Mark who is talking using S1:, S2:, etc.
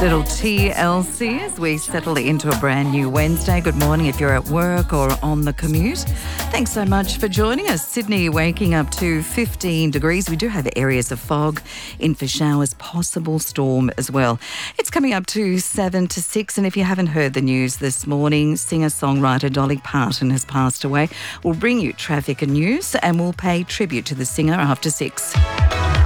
S1: Little TLC as we settle into a brand new Wednesday. Good morning if you're at work or on the commute. Thanks so much for joining us. Sydney waking up to 15 degrees. We do have areas of fog in for showers, possible storm as well. It's coming up to 7 to 6, and if you haven't heard the news this morning, singer-songwriter Dolly Parton has passed away. We'll bring you traffic and news, and we'll pay tribute to the singer after 6.